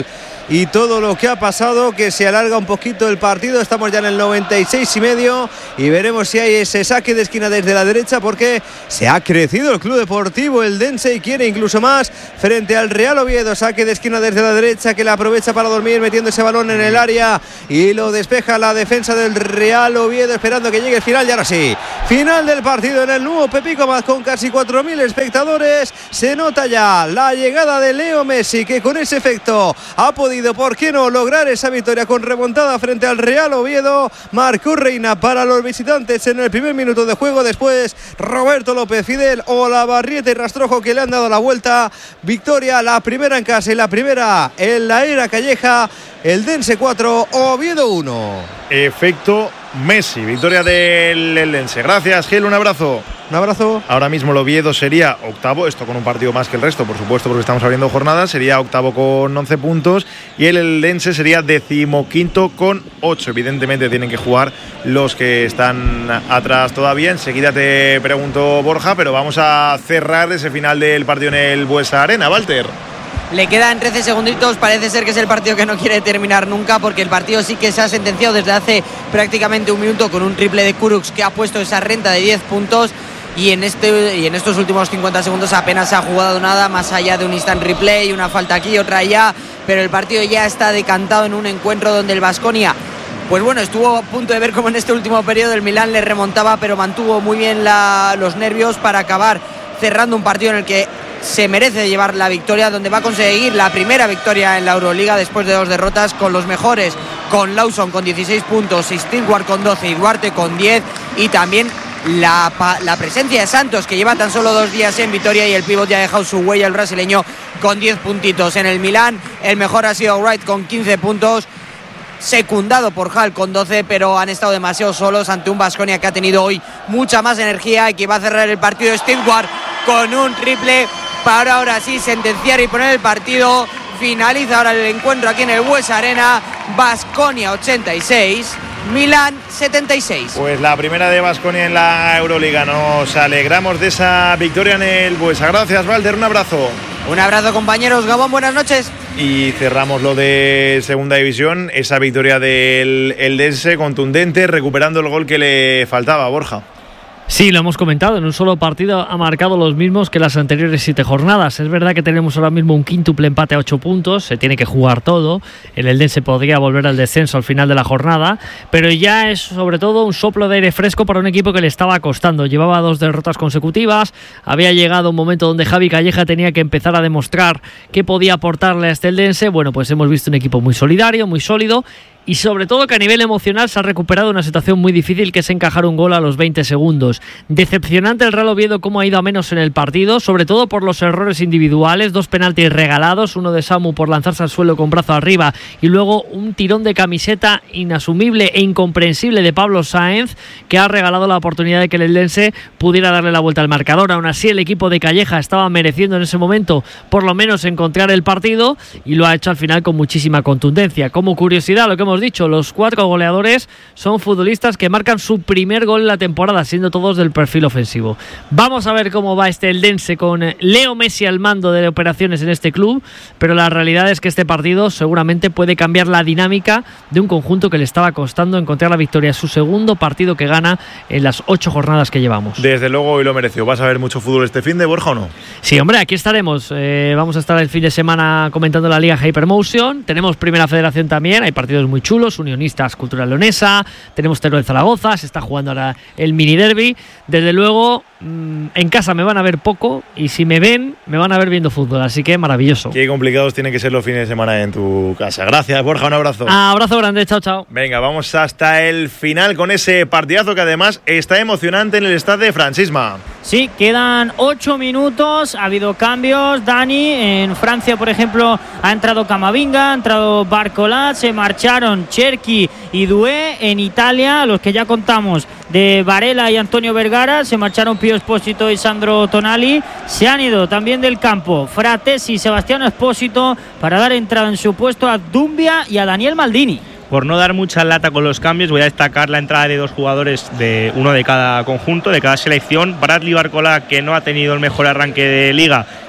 y todo lo que ha pasado, que se alarga un poquito el partido. Estamos ya en el noventa y seis y medio y veremos si hay ese saque de esquina desde la derecha, porque se ha crecido el Club Deportivo Eldense y quiere incluso más frente al Real Oviedo. Saque de esquina desde la derecha que la aprovecha para dormir, metiendo ese balón en el área y lo despeja la defensa del Real Oviedo, esperando que llegue el final. Y ahora sí, final del partido en el nuevo Pepico Más, con casi cuatro mil espectadores. Se nota ya la llegada de Leo Messi, que con ese efecto ha podido, ¿por qué no?, lograr esa victoria con remontada frente al Real Oviedo. Marcó Reina para los visitantes en el primer minuto de juego. Después Roberto López, Fidel, Olavarrieta y Rastrojo, que le han dado la vuelta. Victoria, la primera en casa y la primera en la era Calleja. Eldense cuatro, Oviedo uno. Efecto Messi, victoria del Eldense. Gracias, Gil, un abrazo. Un abrazo. Ahora mismo el Oviedo sería octavo, esto con un partido más que el resto, por supuesto, porque estamos abriendo jornadas, sería octavo con once puntos y el Eldense sería decimoquinto con ocho. Evidentemente tienen que jugar los que están atrás todavía. Enseguida te pregunto, Borja, pero vamos a cerrar ese final del partido en el Buesa Arena, Walter. Le quedan trece segunditos, parece ser que es el partido que no quiere terminar nunca, porque el partido sí que se ha sentenciado desde hace prácticamente un minuto con un triple de Kurucs que ha puesto esa renta de diez puntos. Y en, este, y en estos últimos cincuenta segundos apenas se ha jugado nada, más allá de un instant replay, una falta aquí, otra allá, pero el partido ya está decantado en un encuentro donde el Baskonia, pues bueno, estuvo a punto de ver cómo en este último periodo el Milán le remontaba, pero mantuvo muy bien la, los nervios para acabar cerrando un partido en el que se merece llevar la victoria, donde va a conseguir la primera victoria en la Euroliga después de dos derrotas, con los mejores, con Lawson con dieciséis puntos, Stewart con doce y Duarte con diez, y también La, la presencia de Santos, que lleva tan solo dos días en Vitoria, y el pívot ya ha dejado su huella, el brasileño, con diez puntitos. En el Milán el mejor ha sido Wright con quince puntos, secundado por Hall con doce, pero han estado demasiado solos ante un Baskonia que ha tenido hoy mucha más energía y que va a cerrar el partido. Stewart con un triple para ahora sí sentenciar y poner el partido. Finaliza ahora el encuentro aquí en el Buesa Arena. Baskonia ochenta y seis, Milán setenta y seis. Pues la primera de Baskonia en la Euroliga. Nos alegramos de esa victoria en el Buesa. Gracias, Walter, un abrazo. Un abrazo, compañeros. Gabón, buenas noches. Y cerramos lo de segunda división, esa victoria del Eldense contundente, recuperando el gol que le faltaba, Borja. Sí, lo hemos comentado, en un solo partido ha marcado los mismos que las anteriores siete jornadas. Es verdad que tenemos ahora mismo un quíntuple empate a ocho puntos, se tiene que jugar todo. El Eldense podría volver al descenso al final de la jornada, pero ya es sobre todo un soplo de aire fresco para un equipo que le estaba costando. Llevaba dos derrotas consecutivas, había llegado un momento donde Javi Calleja tenía que empezar a demostrar qué podía aportarle a este Eldense. Bueno, pues hemos visto un equipo muy solidario, muy sólido, y sobre todo que a nivel emocional se ha recuperado una situación muy difícil, que es encajar un gol a los veinte segundos. Decepcionante el Real Oviedo cómo ha ido a menos en el partido, sobre todo por los errores individuales, dos penaltis regalados, uno de Samu por lanzarse al suelo con brazo arriba y luego un tirón de camiseta inasumible e incomprensible de Pablo Sáenz, que ha regalado la oportunidad de que el Eldense pudiera darle la vuelta al marcador. Aún así el equipo de Calleja estaba mereciendo en ese momento por lo menos encontrar el partido y lo ha hecho al final con muchísima contundencia. Como curiosidad, lo que hemos dicho, los cuatro goleadores son futbolistas que marcan su primer gol en la temporada, siendo todos del perfil ofensivo. Vamos a ver cómo va este Eldense con Leo Messi al mando de operaciones en este club, pero la realidad es que este partido seguramente puede cambiar la dinámica de un conjunto que le estaba costando encontrar la victoria. Es su segundo partido que gana en las ocho jornadas que llevamos. Desde luego hoy lo mereció. ¿Vas a ver mucho fútbol este fin de, Borja, o no? Sí, hombre, aquí estaremos. Eh, vamos a estar el fin de semana comentando la Liga Hypermotion. Tenemos Primera Federación también, hay partidos muy chulos, Unionistas Cultural Leonesa, tenemos Teruel Zaragoza, se está jugando ahora el mini derby. Desde luego, mmm, en casa me van a ver poco, y si me ven, me van a ver viendo fútbol, así que maravilloso. Qué complicados tienen que ser los fines de semana en tu casa. Gracias, Borja, un abrazo. Ah, abrazo grande, chao, chao. Venga, vamos hasta el final con ese partidazo que además está emocionante en el estadio de Francisma. Sí, quedan ocho minutos, ha habido cambios, Dani. En Francia, por ejemplo, ha entrado Camavinga, ha entrado Barcola, se marcharon Cherki y Doué. En Italia, los que ya contamos de Varela y Antonio Vergara, se marcharon Pio Esposito y Sandro Tonali. Se han ido también del campo Fratesi y Sebastiano Esposito para dar entrada en su puesto a Dumbia y a Daniel Maldini. Por no dar mucha lata con los cambios, voy a destacar la entrada de dos jugadores, de uno de cada conjunto, de cada selección. Bradley Barcola, que no ha tenido el mejor arranque de liga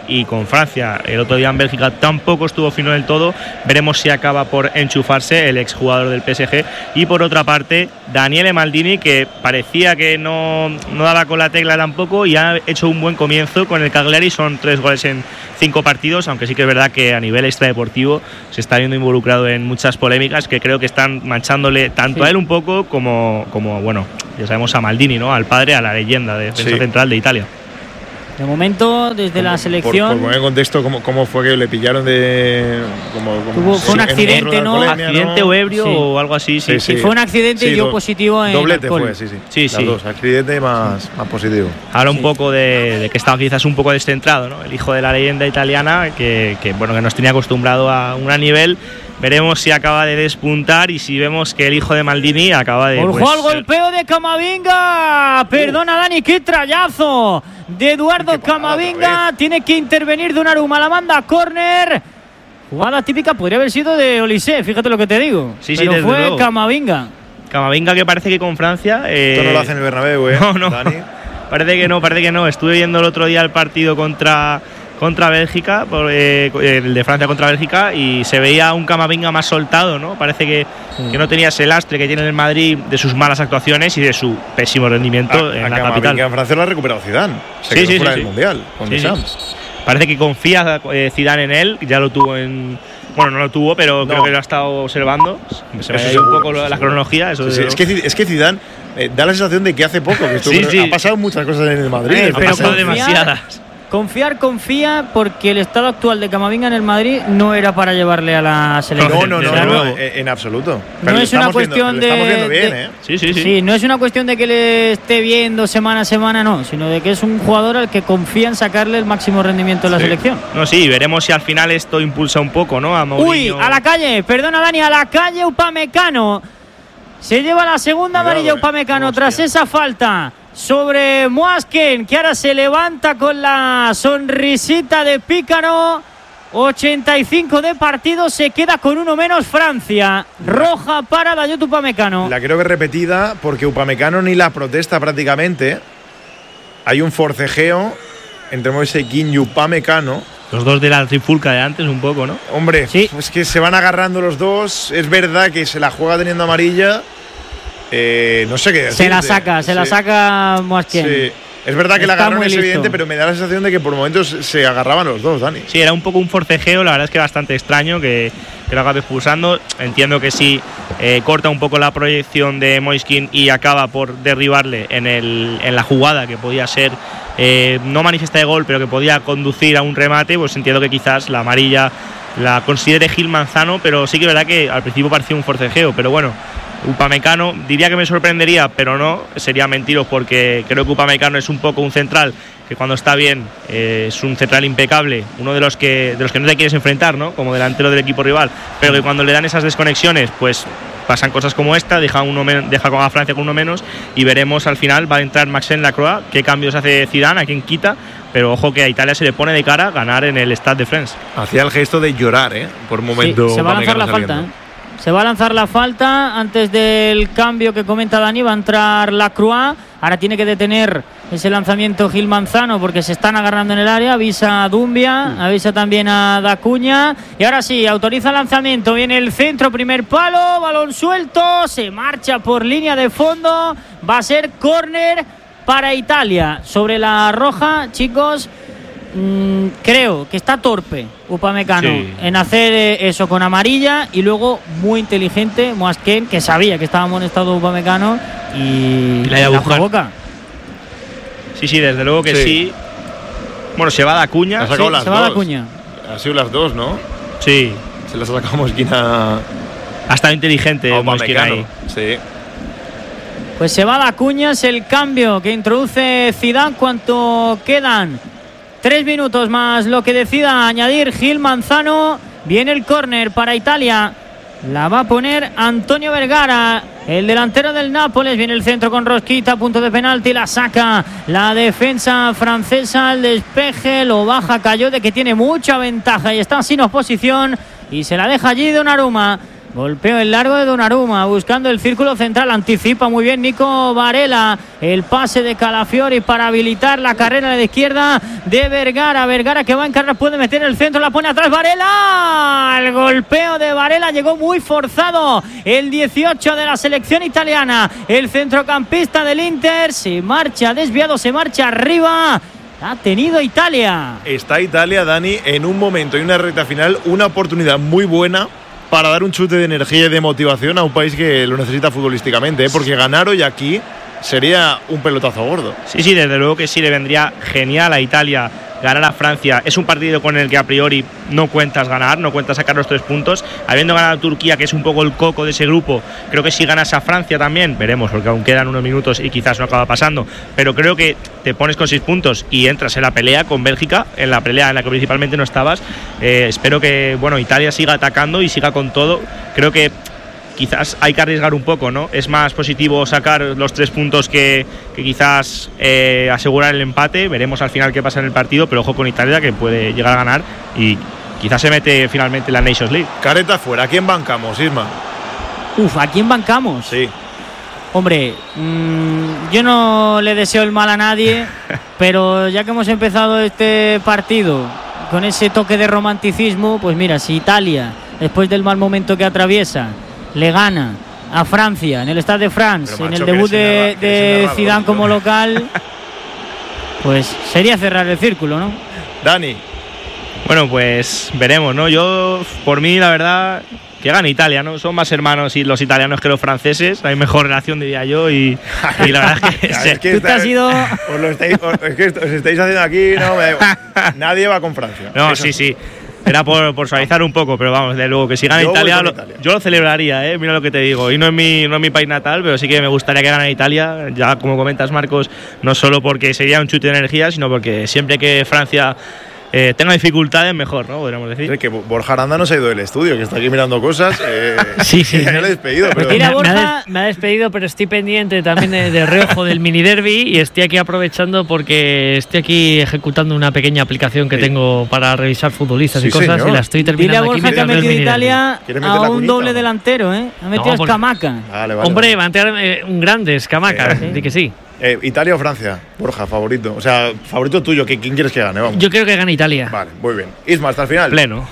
y con Francia el otro día en Bélgica tampoco estuvo fino del todo. Veremos si acaba por enchufarse el exjugador del P S G. Y por otra parte, Daniele Maldini, que parecía que no, no daba con la tecla tampoco y ha hecho un buen comienzo con el Cagliari. Son tres goles en cinco partidos, aunque sí que es verdad que a nivel extradeportivo se está viendo involucrado en muchas polémicas que creo que están manchándole tanto sí. a él un poco como, como, bueno, ya sabemos a Maldini, ¿no? Al padre, a la leyenda de defensa sí. central de Italia. De momento, desde como, la selección. Por, por poner en contexto, ¿cómo, ¿cómo fue que le pillaron de.? Como, como Tuvo, fue un accidente, ¿no? Accidente ¿no? o ebrio sí. o algo así, sí. sí, sí. sí fue un accidente sí, y dio do, positivo en. Doblete alcohol. fue, sí, sí. Sí, Las sí. dos, accidente más, sí. más positivo. Habla sí. un poco de, de que estaba quizás un poco descentrado, ¿no? El hijo de la leyenda italiana, que, que, bueno, que nos tenía acostumbrado a un gran nivel. Veremos si acaba de despuntar y si vemos que el hijo de Maldini acaba de. Ojo pues, al golpeo de Camavinga. Perdona, Dani, qué trayazo de Eduardo Camavinga. Tiene que intervenir Donnarumma. La manda a córner. Jugada típica, podría haber sido de Olise, fíjate lo que te digo. Sí, Pero sí, desde fue luego. Camavinga. Camavinga, que parece que con Francia. Eh, Esto no lo hace en el Bernabéu, ¿eh? No, no. Dani. Parece que no, parece que no. Estuve viendo el otro día el partido contra. contra Bélgica, por, eh, el de Francia contra Bélgica, y se veía un Camavinga más soltado, ¿no? Parece que, sí. que no tenía ese lastre que tiene el Madrid de sus malas actuaciones y de su pésimo rendimiento a, en a la Camavinga capital. En Francia lo ha recuperado Zidane, se sí, quedó sí, fuera sí, del sí. Mundial con sí, Deschamps. Sí. Parece que confía eh, Zidane en él, ya lo tuvo en. Bueno, no lo tuvo, pero no. creo que lo ha estado observando. Se me ha ido un poco la, la cronología. Eso sí, sí. Es, que, es que Zidane eh, da la sensación de que hace poco que estuvo, sí, sí. ha pasado muchas cosas en el Madrid. Eh, ha pero pasado demasiadas. Confiar, confía, porque el estado actual de Camavinga en el Madrid no era para llevarle a la selección. No, no, no, no, no en absoluto. Pero no es una cuestión viendo, de, estamos viendo bien, de ¿eh? Sí, sí, sí. Sí, no es una cuestión de que le esté viendo semana a semana, no, sino de que es un jugador al que confía en sacarle el máximo rendimiento en la sí. selección. No, sí, veremos si al final esto impulsa un poco, ¿no? A Mourinho. Uy, a la calle, perdona Dani, a la calle Upamecano. Se lleva la segunda amarilla Upamecano eh. tras esa falta sobre Moasken, que ahora se levanta con la sonrisita de pícaro. ochenta y cinco de partido, se queda con uno menos Francia. Roja para Dayot Upamecano. La quiero ver repetida porque Upamecano ni la protesta prácticamente. Hay un forcejeo entre Moise Kean y Upamecano. Los dos de la trifulca de antes, un poco, ¿no? Hombre, sí. Es que se van agarrando los dos. Es verdad que se la juega teniendo amarilla. Eh, no sé qué decirte. Se la saca, se sí. la saca Moasken. Sí. Es verdad que Está la agarrón es listo. evidente, pero me da la sensación de que por momentos se agarraban los dos, Dani. Sí, era un poco un forcejeo, la verdad es que bastante extraño que, que lo acabe expulsando. Entiendo que sí eh, corta un poco la proyección de Moise Kean y acaba por derribarle en, el, en la jugada que podía ser, eh, no manifiesta de gol, pero que podía conducir a un remate. Pues entiendo que quizás la amarilla la considere Gil Manzano, pero sí que es verdad que al principio parecía un forcejeo, pero bueno. Upamecano, diría que me sorprendería, pero no, sería mentiros, porque creo que Upamecano es un poco un central que cuando está bien eh, es un central impecable, uno de los que de los que no te quieres enfrentar, ¿no? Como delantero del equipo rival, pero que cuando le dan esas desconexiones, pues pasan cosas como esta, deja uno deja a Francia con uno menos y veremos al final va a entrar Maxence Lacroix, qué cambios hace Zidane, a quién quita, pero ojo que a Italia se le pone de cara ganar en el Stade de France. Hacía el gesto de llorar, ¿eh? Por un momento. Sí, se va a lanzar la falta, ¿eh? Se va a lanzar la falta antes del cambio que comenta Dani. Va a entrar Lacroix. Ahora tiene que detener ese lanzamiento Gil Manzano porque se están agarrando en el área. Avisa a Dumbia, avisa también a Dacuña. Y ahora sí, autoriza el lanzamiento. Viene el centro, primer palo, balón suelto. Se marcha por línea de fondo. Va a ser córner para Italia. Sobre la roja, chicos. Mm, creo que está torpe Upamecano sí. en hacer eh, eso con amarilla, y luego muy inteligente Moasken, que sabía que estaba amonestado Upamecano y, y la, la provoca. Sí, sí, desde luego que sí. sí. Bueno, se va da Cuña. Sí, se va da Cuña. Han sido las dos, ¿no? Sí. Se las sacamos esquina. Ha estado inteligente Upamecano. Sí. Pues se va da Cuña, es el cambio que introduce Zidane. ¿Cuánto quedan? Tres minutos más lo que decida añadir Gil Manzano. Viene el córner para Italia. La va a poner Antonio Vergara, el delantero del Nápoles. Viene el centro con Rosquita, punto de penalti. La saca la defensa francesa. El despeje lo baja Cayode, que tiene mucha ventaja y está sin oposición. Y se la deja allí Donnarumma. Golpeo el largo de Donnarumma, buscando el círculo central, anticipa muy bien Nico Varela, el pase de Calafiori para habilitar la carrera de la izquierda de Vergara, Vergara que va en carrera, puede meter el centro, la pone atrás Varela, el golpeo de Varela llegó muy forzado, el dieciocho de la selección italiana, el centrocampista del Inter, se marcha desviado, se marcha arriba. Ha tenido Italia. Está Italia, Dani, en un momento y una recta final, una oportunidad muy buena para dar un chute de energía y de motivación a un país que lo necesita futbolísticamente, ¿eh? Porque ganar hoy aquí sería un pelotazo gordo. Sí, sí, desde luego que sí, le vendría genial a Italia ganar a Francia. Es un partido con el que a priori no cuentas ganar, no cuentas sacar los tres puntos. Habiendo ganado a Turquía, que es un poco el coco de ese grupo, creo que si ganas a Francia también, veremos, porque aún quedan unos minutos y quizás no acaba pasando, pero creo que te pones con seis puntos y entras en la pelea con Bélgica, en la pelea en la que principalmente no estabas. Eh, espero que, bueno, Italia siga atacando y siga con todo. Creo que quizás hay que arriesgar un poco, ¿no? Es más positivo sacar los tres puntos que, que quizás eh, asegurar el empate. Veremos al final qué pasa en el partido, pero ojo con Italia, que puede llegar a ganar y quizás se mete finalmente en la Nations League. Careta fuera, ¿a quién bancamos, Isma? Uf, ¿a quién bancamos? Sí. Hombre, mmm, yo no le deseo el mal a nadie, pero ya que hemos empezado este partido con ese toque de romanticismo, pues mira, si Italia, después del mal momento que atraviesa, le gana a Francia en el Stade de France, pero, macho, en el debut de, de Zidane como local, pues sería cerrar el círculo, ¿no? Dani. Bueno, pues veremos, ¿no? Yo, por mí, la verdad, que gane Italia, ¿no? Son más hermanos y los italianos que los franceses, hay mejor relación, diría yo, y, y la verdad es que, es que tú te has ido... Os lo estáis, os, es que os estáis haciendo aquí, no, me, nadie va con Francia. No, Eso sí, sí. Era por, por suavizar un poco, pero vamos, de luego que si gana Italia, lo, Italia, yo lo celebraría, ¿eh? Mira lo que te digo. Y no es mi, no es mi país natal, pero sí que me gustaría que ganara Italia. Ya como comentas, Marcos, no solo porque sería un chute de energía, sino porque siempre que Francia eh, tenga dificultades, mejor, ¿no? Podríamos decir. Es que Borja Aranda no se ha ido del estudio, que está aquí mirando cosas. Eh, sí, sí. Me, he despedido, pero... me, me, ha, me ha despedido, pero estoy pendiente también de, de reojo del mini derby y estoy aquí aprovechando porque estoy aquí ejecutando una pequeña aplicación que sí. tengo para revisar futbolistas sí, y cosas, señor. Y la estoy terminando. Dile a Borja aquí que ha metido Italia a un doble delantero, ¿eh? Ha metido no, Escamaca. Vale, vale, Hombre, vale. va a meter eh, un grande Escamaca, sí. Di que sí. Eh, ¿Italia o Francia? Borja, favorito. O sea, favorito tuyo. ¿Quién quieres que gane? Vamos. Yo creo que gane Italia. Vale, muy bien. Isma, hasta el final. Pleno.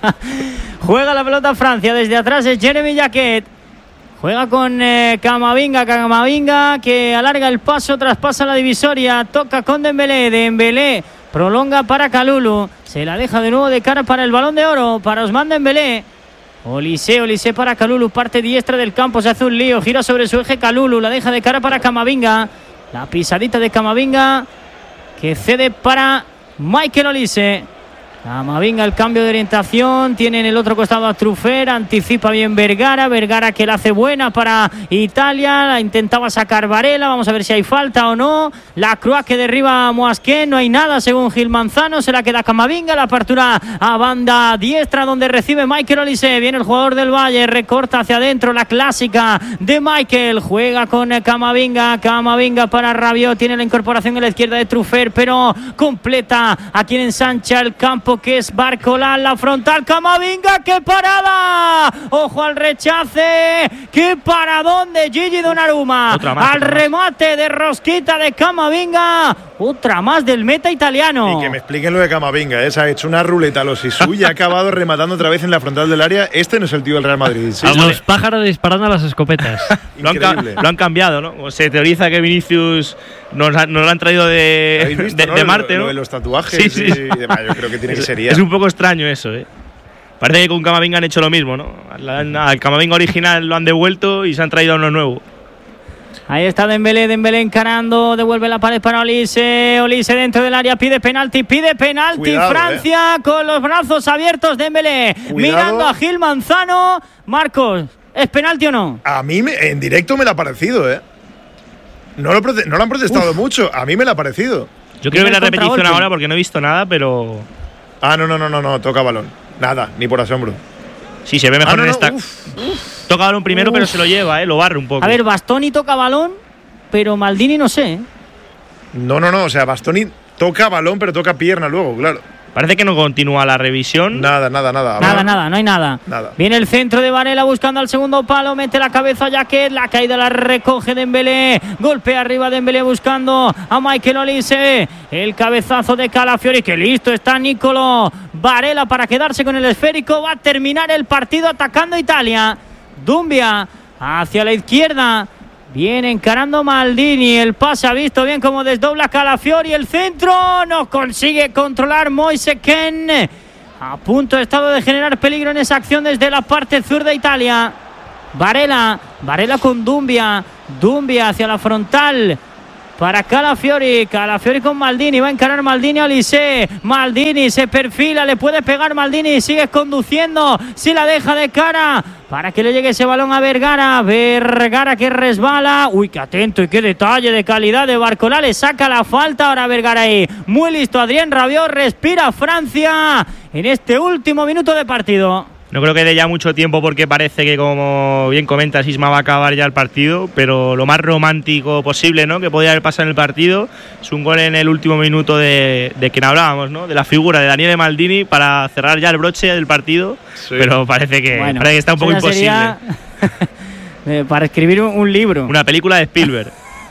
Juega la pelota Francia. Desde atrás es Jeremy Jacquet. Juega con eh, Camavinga. Camavinga que alarga el paso, traspasa la divisoria. Toca con Dembélé. Dembélé prolonga para Kalulu. Se la deja de nuevo de cara para el Balón de Oro. Para Ousmane Dembélé. Olise, Olise para Kalulu. Parte diestra del campo. Se hace un lío. Gira sobre su eje Kalulu. La deja de cara para Camavinga. La pisadita de Camavinga que cede para Michael Olise. Camavinga, el cambio de orientación. Tiene en el otro costado a Truffert. Anticipa bien Vergara. Vergara que la hace buena para Italia. La intentaba sacar Varela. Vamos a ver si hay falta o no. La Croix que derriba a Moasquet. No hay nada según Gil Manzano. Se la queda Camavinga. La apertura a banda diestra donde recibe Michael Olise. Viene el jugador del Valle. Recorta hacia adentro. La clásica de Michael. Juega con Camavinga. Camavinga para Rabiot. Tiene la incorporación en la izquierda de Truffert. Pero completa a quien ensancha el campo, que es Barcola, la frontal. Camavinga, ¡qué parada! Ojo al rechace, ¡qué paradón de Gigi Donnarumma! Otra más, al otra remate más. De rosquita de Camavinga, otra más del meta italiano. Y que me expliquen lo de Camavinga, ¿eh? Se ha hecho una ruleta a los Sisu y ha acabado rematando otra vez en la frontal del área. Este no es el tío del Real Madrid. ¿Sí? Los pájaros disparando a las escopetas. lo, han, lo han cambiado, ¿no? Se teoriza que Vinicius nos, nos lo han traído de, visto, de, ¿no? de Marte, lo, ¿no? Lo de los tatuajes. Sí, sí. Y demás. Yo creo que tiene que ser. Es un poco extraño eso, ¿eh? Parece que con Camavinga han hecho lo mismo, ¿no? Al Camavinga original lo han devuelto y se han traído a uno nuevo. Ahí está Dembélé, Dembélé encarando, devuelve la pared para Olise, Olise dentro del área, pide penalti, pide penalti. Cuidado, Francia eh. con los brazos abiertos, Dembélé Cuidado. mirando a Gil Manzano. Marcos, ¿es penalti o no? A mí me, en directo me lo ha parecido, ¿eh? No lo, no lo han protestado Uf. mucho, a mí me lo ha parecido. Yo quiero ver la repetición ahora porque no he visto nada, pero... Ah, no, no, no, no, no, toca balón. Nada, ni por asombro. Sí, se ve mejor ah, no, en no, esta. Uf, uf. Toca balón primero, uf. pero se lo lleva, ¿eh? Lo barre un poco. A ver, Bastoni toca balón, pero Maldini no sé, ¿eh? No, no, no, o sea, Bastoni toca balón, pero toca pierna luego, claro. Parece que no continúa la revisión. Nada, nada, nada. Nada, nada, no hay nada. Nada. Viene el centro de Varela buscando al segundo palo, mete la cabeza a Jaquet, la caída la recoge Dembélé, golpea arriba Dembélé buscando a Michael Olise, el cabezazo de Calafiori, que listo está Nicolo Varela para quedarse con el esférico, va a terminar el partido atacando Italia. Dumbia hacia la izquierda, viene encarando Maldini, el pase ha visto bien como desdobla Calafiori, el centro no consigue controlar Moise Kean, a punto de estado de generar peligro en esa acción desde la parte sur de Italia. Varela, Varela con Dumbia, Dumbia hacia la frontal para Calafiori, Calafiori con Maldini, va a encarar Maldini a Olise, Maldini se perfila, le puede pegar Maldini, sigue conduciendo, si la deja de cara para que le llegue ese balón a Vergara, Vergara que resbala, uy, qué atento y qué detalle de calidad de Barcola, le saca la falta ahora Vergara ahí, muy listo Adrien Rabiot, respira Francia en este último minuto de partido. No creo que dé ya mucho tiempo porque parece que, como bien comentas, Isma, va a acabar ya el partido, pero lo más romántico posible, ¿no?, que podía haber pasado en el partido es un gol en el último minuto de, de quien hablábamos, ¿no?, de la figura de Daniele Maldini para cerrar ya el broche del partido, sí. Pero parece que, bueno, parece que está un poco imposible. Sería para escribir un, un libro. Una película de Spielberg.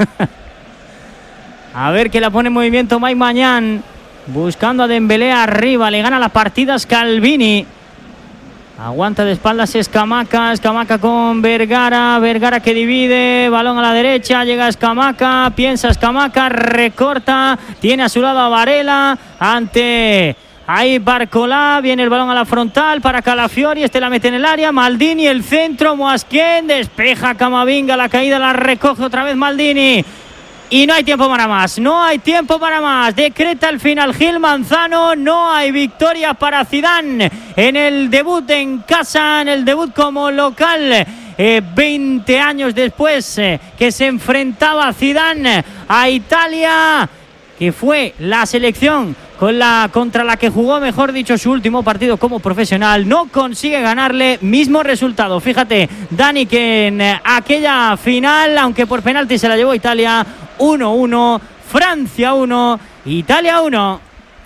A ver que la pone en movimiento Mike Mañán, buscando a Dembélé arriba, le gana las partidas Calvini. Aguanta de espaldas Escamaca, Escamaca con Vergara, Vergara que divide, balón a la derecha, llega Escamaca, piensa Escamaca, recorta, tiene a su lado a Varela, ante ahí Barcola, viene el balón a la frontal para Calafiori, este la mete en el área, Maldini, el centro, Moasquén, despeja Camavinga, la caída la recoge otra vez Maldini. Y no hay tiempo para más, no hay tiempo para más. Decreta el final Gil Manzano, no hay victoria para Zidane en el debut en casa, en el debut como local. Eh, veinte años después eh, que se enfrentaba Zidane a Italia, que fue la selección con la, contra la que jugó, mejor dicho, su último partido como profesional. No consigue ganarle, mismo resultado. Fíjate, Dani, que en eh, aquella final, aunque por penalti se la llevó Italia, uno uno, Francia uno, Italia uno.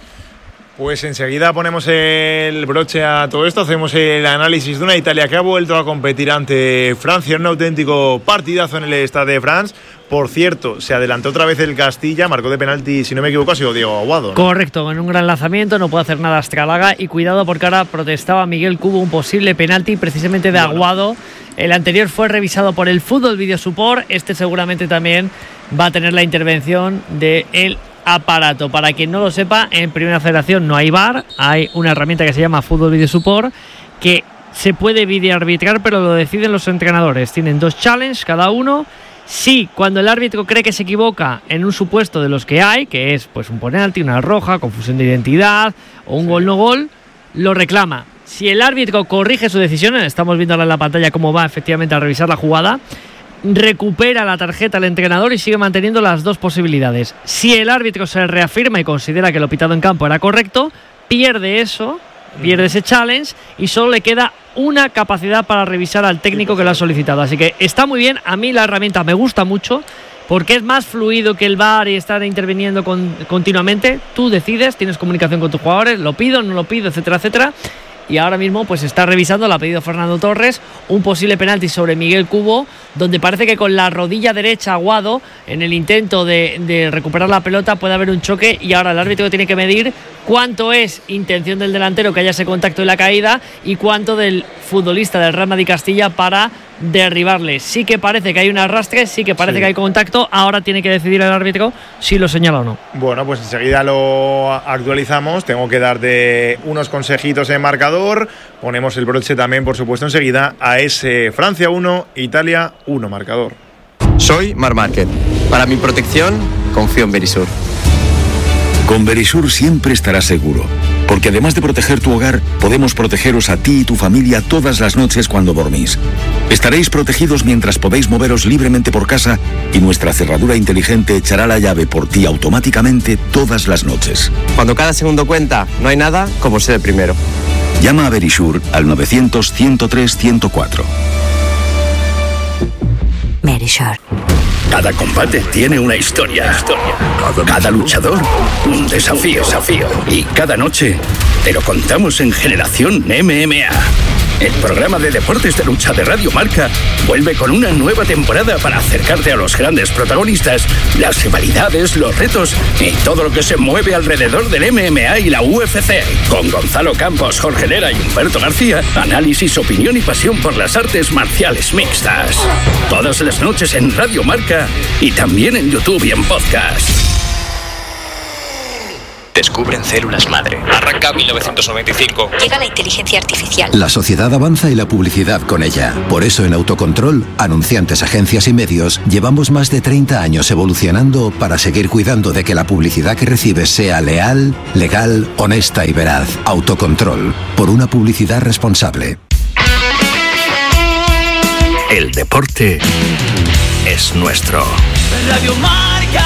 Pues enseguida ponemos el broche a todo esto, hacemos el análisis de una Italia que ha vuelto a competir ante Francia en un auténtico partidazo en el Stade de France. Por cierto, se adelantó otra vez el Castilla, marcó de penalti, si no me equivoco, ha sido Diego Aguado, ¿no? Correcto, en un gran lanzamiento, no puede hacer nada Astralaga, y cuidado porque ahora protestaba Miguel Cubo un posible penalti precisamente de Aguado. El anterior fue revisado por el Fútbol Video Support, este seguramente también va a tener la intervención del aparato. Para quien no lo sepa, en Primera Federación no hay V A R, hay una herramienta que se llama Fútbol Video Support, que se puede videoarbitrar, pero lo deciden los entrenadores. Tienen dos challenges cada uno. Sí, cuando el árbitro cree que se equivoca en un supuesto de los que hay, que es pues un penalti, una roja, confusión de identidad o un sí. gol no gol, lo reclama. Si el árbitro corrige su decisión, estamos viendo ahora en la pantalla cómo va efectivamente a revisar la jugada, recupera la tarjeta al entrenador y sigue manteniendo las dos posibilidades. Si el árbitro se reafirma y considera que lo pitado en campo era correcto, pierde eso, pierde ese challenge y solo le queda una capacidad para revisar al técnico que lo ha solicitado. Así que está muy bien, a mí la herramienta me gusta mucho porque es más fluido que el V A R y estar interviniendo con, continuamente. Tú decides, tienes comunicación con tus jugadores, lo pido, no lo pido, etcétera, etcétera. Y ahora mismo pues está revisando, lo ha pedido Fernando Torres, un posible penalti sobre Miguel Cubo, donde parece que con la rodilla derecha Aguado, en el intento de, de recuperar la pelota, puede haber un choque, y ahora el árbitro tiene que medir cuánto es intención del delantero que haya ese contacto en la caída y cuánto del futbolista del Real Madrid Castilla para derribarle. Sí que parece que hay un arrastre, sí que parece sí. que hay contacto, ahora tiene que decidir el árbitro si lo señala o no. Bueno, pues enseguida lo actualizamos, tengo que darte unos consejitos en marcador, ponemos el broche también, por supuesto, enseguida a ese Francia uno, Italia uno marcador. Soy Marc Márquez. Para mi protección, confío en Verisur. Con Verisur siempre estarás seguro, porque además de proteger tu hogar, podemos protegeros a ti y tu familia todas las noches cuando dormís. Estaréis protegidos mientras podéis moveros libremente por casa y nuestra cerradura inteligente echará la llave por ti automáticamente todas las noches. Cuando cada segundo cuenta, no hay nada como ser el primero. Llama a Verisur al novecientos, ciento tres, ciento cuatro. Verisur. Cada combate tiene una historia. Cada luchador, un desafío. desafío. Y cada noche te lo contamos en Generación M M A. El programa de deportes de lucha de Radio Marca vuelve con una nueva temporada para acercarte a los grandes protagonistas, las rivalidades, los retos y todo lo que se mueve alrededor del M M A y la U F C. Con Gonzalo Campos, Jorge Lera y Humberto García, análisis, opinión y pasión por las artes marciales mixtas. Todas las noches en Radio Marca y también en YouTube y en podcast. Descubren células madre. Arranca mil novecientos noventa y cinco. Llega la inteligencia artificial. La sociedad avanza y la publicidad con ella. Por eso en Autocontrol, anunciantes, agencias y medios, llevamos más de treinta años evolucionando para seguir cuidando de que la publicidad que recibes sea leal, legal, honesta y veraz. Autocontrol, por una publicidad responsable. El deporte es nuestro. Radio Marca.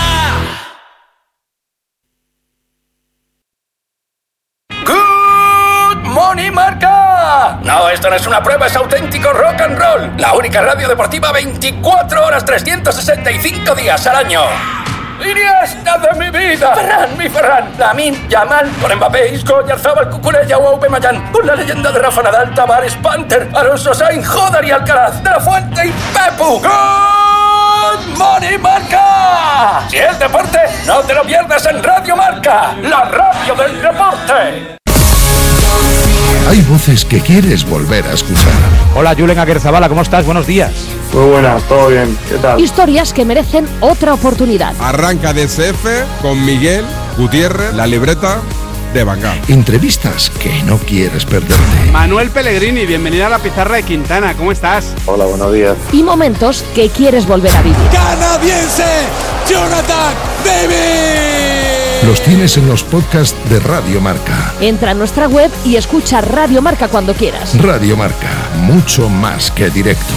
¡Money Marca! No, esto no es una prueba, es auténtico rock and roll. La única radio deportiva veinticuatro horas, trescientos sesenta y cinco días al año. ¡Iniesta de mi vida! Ferran, mi Ferran, Lamine, Yamal, con Mbappé, Isco, Yarzabal, Cucurella o Aubameyang, con la leyenda de Rafa Nadal, Tavares, Panther, Alonso Sainz, Jodar y Alcaraz, De La Fuente y Pepu. ¡Good Money Marca! Si es deporte, no te lo pierdas en Radio Marca, la radio del deporte. Hay voces que quieres volver a escuchar. Hola, Julen Aguerzabala, ¿cómo estás? Buenos días. Muy buenas, todo bien, ¿qué tal? Historias que merecen otra oportunidad. Arranca D C F con Miguel Gutiérrez, la libreta de Bangal. Entrevistas que no quieres perderte. Manuel Pellegrini, bienvenido a la pizarra de Quintana, ¿cómo estás? Hola, buenos días. Y momentos que quieres volver a vivir. ¡Canadiense! ¡Jonathan David! Los tienes en los podcasts de Radio Marca. Entra a nuestra web y escucha Radio Marca cuando quieras. Radio Marca, mucho más que directo.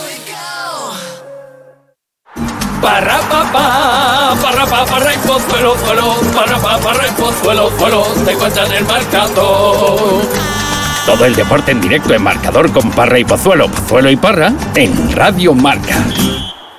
Parra papá, parra papá, y pozuelo, zuelo, parra papá, y pozuelo, zuelo, te cuentan el marcador. Todo el deporte en directo en marcador con Parra y Pozuelo, Pozuelo y Parra en Radio Marca.